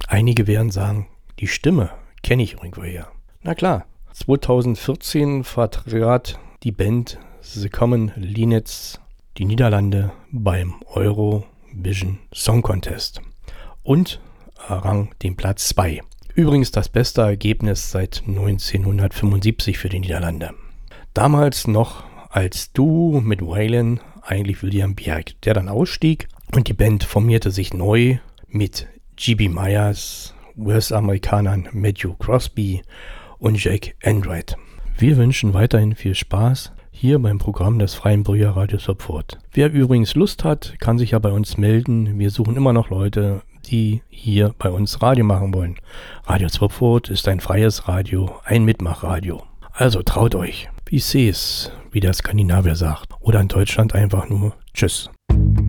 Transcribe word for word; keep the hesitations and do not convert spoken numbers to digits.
Einige werden sagen, die Stimme kenne ich irgendwoher. Na klar, zweitausendvierzehn vertrat die Band The Common Linnets die Niederlande beim Eurovision Song Contest und errang den Platz zwei. Übrigens das beste Ergebnis seit neunzehnhundertfünfundsiebzig für die Niederlande. Damals noch als Duo mit Waylon, eigentlich William Bjerg, der dann ausstieg und die Band formierte sich neu mit G B Myers, U S-Amerikanern Matthew Crosby und Jack Enright. Wir wünschen weiterhin viel Spaß hier beim Programm des Freien Brüderradios Erfurt. Wer übrigens Lust hat, kann sich ja bei uns melden. Wir suchen immer noch Leute, die hier bei uns Radio machen wollen. Radio Erfurt ist ein freies Radio, ein Mitmachradio. Also traut euch. Wie sees, wie der Skandinavier sagt. Oder in Deutschland einfach nur Tschüss.